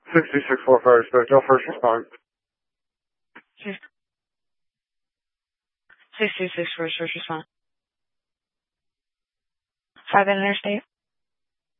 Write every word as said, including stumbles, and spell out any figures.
sixty-six four five, Spectral, first response. sixty-six first, first response. five Interstate.